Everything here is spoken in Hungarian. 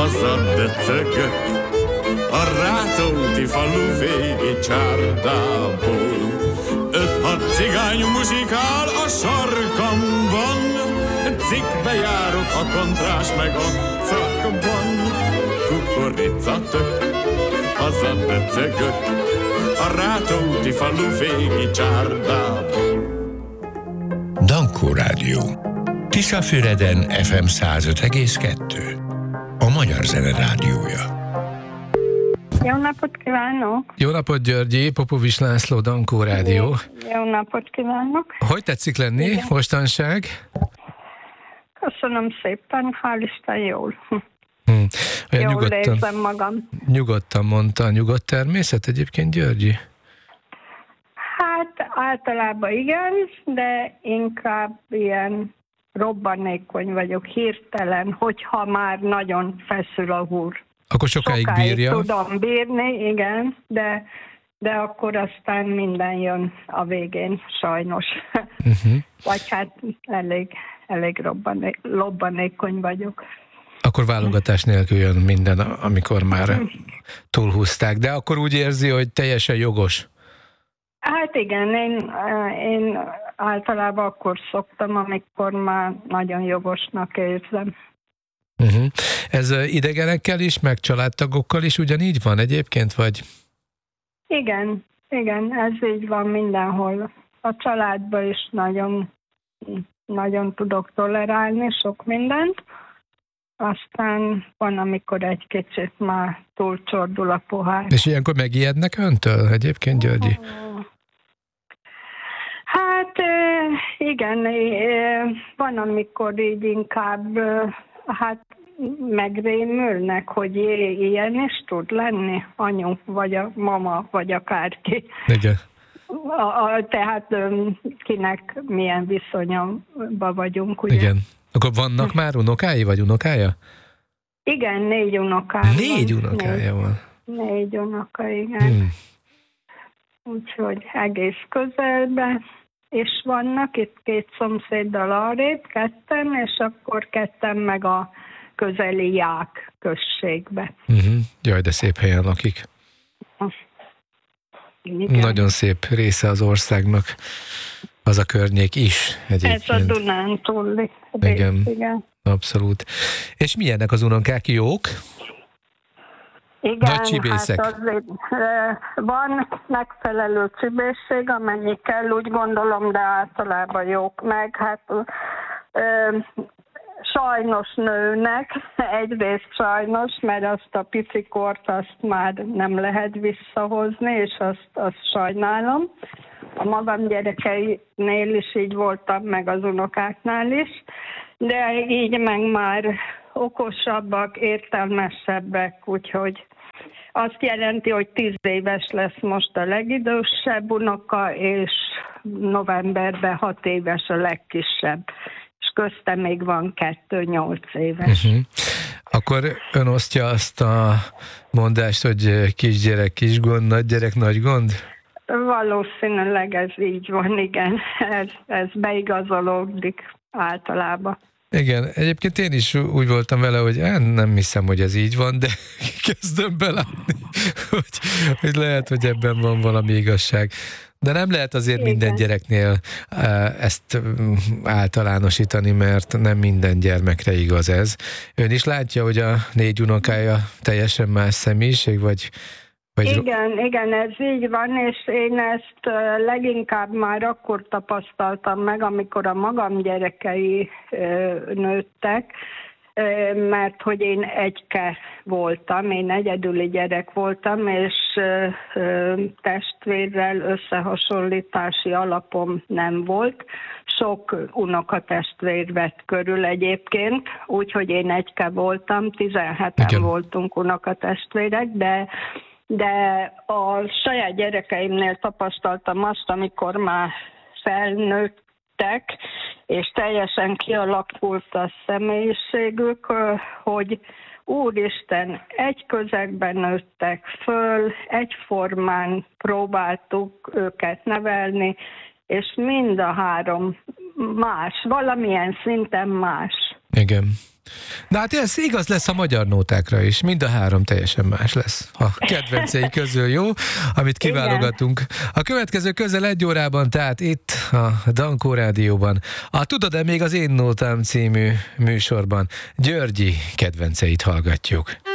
hazadöcögök a Rátóti falu végi csárdából. 5-6 cigány muzsikál a sarkamban, cikkbe járok a kontrás meg a cakban. Kukoricatök, hazadöcögök a Rátóti falu végi csárdából. Dankó Rádió. Tiszafüreden FM 105,2. A Magyar Zene Rádiója. Jó napot kívánok! Jó napot, Györgyi, Popovics László, Dankó Rádió. Jó napot kívánok! Hogy tetszik lenni mostanság? Köszönöm szépen, hál' Isten, jól. Olyan jól érzem magam. Nyugodtan mondta, a nyugodt természet egyébként, Györgyi? Hát általában igen, de inkább ilyen robbanékony vagyok, hirtelen, hogyha már nagyon feszül a húr. Akkor sokáig bírja? Tudom bírni, igen, de akkor aztán minden jön a végén, sajnos. Vagy hát elég robbanékony vagyok. Akkor válogatás nélkül jön minden, amikor már túlhúzták. De akkor úgy érzi, hogy teljesen jogos? Hát igen, én általában akkor szoktam, amikor már nagyon jogosnak érzem. Ez idegenekkel is, meg családtagokkal is ugyanígy van egyébként, vagy? Igen, ez így van mindenhol. A családban is nagyon, nagyon tudok tolerálni sok mindent. Aztán van, amikor egy kicsit már túlcsordul a pohár. És ilyenkor megijednek öntől egyébként, Györgyi? Hát igen, van, amikor így inkább megrémülnek, hogy ilyen is tud lenni, anyu, vagy a mama, vagy akárki. Igen. Tehát kinek milyen viszonyban vagyunk, ugye? Igen. Akkor vannak már unokái, vagy unokája? Igen, 4 unokám 4 unokája van? 4 unoka, igen. Úgyhogy egész közelben. És vannak itt 2 szomszéddal arrébb, 2, és akkor 2 meg a közeli Ják községbe. Jaj, de szép helyen lakik. Igen. Nagyon szép része az országnak, az a környék is egyébként. Ez a Dunántúli rész, igen. Abszolút. És milyenek az unokák, jók? Igen, vagy csibészek? Hát azért van megfelelő csibészség, amennyi kell, úgy gondolom, de általában jók meg. Hát sajnos nőnek, egyrészt sajnos, mert azt a picikort azt már nem lehet visszahozni, és azt sajnálom. A magam gyerekeinél is így voltam, meg az unokáknál is, de így meg már okosabbak, értelmesebbek, úgyhogy azt jelenti, hogy 10 éves lesz most a legidősebb unoka, és novemberben 6 éves a legkisebb. És köztem még van 2 8 éves. Akkor ön osztja azt a mondást, hogy kisgyerek kis gond, nagygyerek nagy gond? Valószínűleg ez így van, igen. Ez beigazolódik általában. Igen, egyébként én is úgy voltam vele, hogy nem hiszem, hogy ez így van, de kezdem belátni, hogy lehet, hogy ebben van valami igazság. De nem lehet azért minden gyereknél ezt általánosítani, mert nem minden gyermekre igaz ez. Ön is látja, hogy a 4 unokája teljesen más személyiség, vagy... Igen, ez így van, és én ezt leginkább már akkor tapasztaltam meg, amikor a magam gyerekei nőttek, mert hogy én egyke voltam, én egyedüli gyerek voltam, és testvérrel összehasonlítási alapom nem volt. Sok unokatestvér vett körül egyébként, úgyhogy én egyke voltam, 17-en voltunk unokatestvérek, de a saját gyerekeimnél tapasztaltam azt, amikor már felnőttek, és teljesen kialakult a személyiségük, hogy úristen, egy közegben nőttek föl, egyformán próbáltuk őket nevelni, és mind a 3 más, valamilyen szinten más. Igen. De hát ez igaz lesz a magyar nótákra is. Mind a 3 teljesen más lesz. A kedvencei közül, jó? Amit kiválogatunk. A következő közel 1 órában, tehát itt a Dankó Rádióban, a Tudod-e még az én nótám című műsorban Györgyi kedvenceit hallgatjuk.